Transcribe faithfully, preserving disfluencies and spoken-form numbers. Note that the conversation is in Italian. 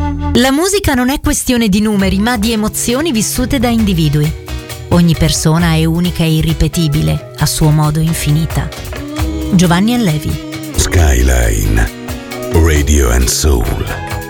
La musica non è questione di numeri, ma di emozioni vissute da individui. Ogni persona è unica e irripetibile, a suo modo infinita. Giovanni Allevi. Skyline Radio and Soul.